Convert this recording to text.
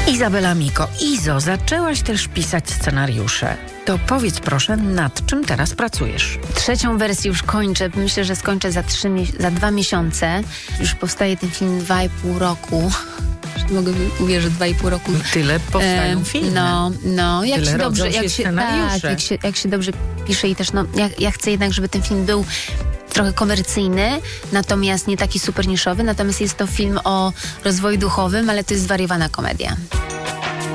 Izabela Miko. Izo, zaczęłaś też pisać scenariusze. To powiedz proszę, nad czym teraz pracujesz? 3. wersję już kończę. Myślę, że skończę za 2 miesiące. Już powstaje ten film 2,5 roku. Nie mogę uwierzyć, 2,5 roku. Tyle powstają filmy. No, jak Tyle się dobrze, jak się dobrze pisze i też ja chcę jednak, żeby ten film był trochę komercyjny, natomiast nie taki super niszowy. Natomiast jest to film o rozwoju duchowym, ale to jest zwariowana komedia.